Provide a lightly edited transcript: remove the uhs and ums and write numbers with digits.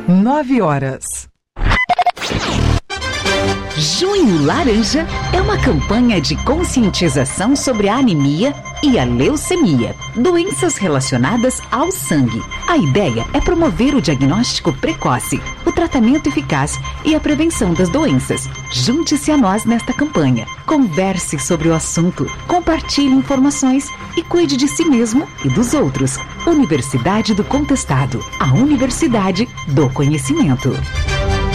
9h. Junho Laranja é uma campanha de conscientização sobre a anemia e a leucemia, doenças relacionadas ao sangue. A ideia é promover o diagnóstico precoce, o tratamento eficaz e a prevenção das doenças. Junte-se a nós nesta campanha. Converse sobre o assunto, compartilhe informações e cuide de si mesmo e dos outros. Universidade do Contestado, a Universidade do Conhecimento.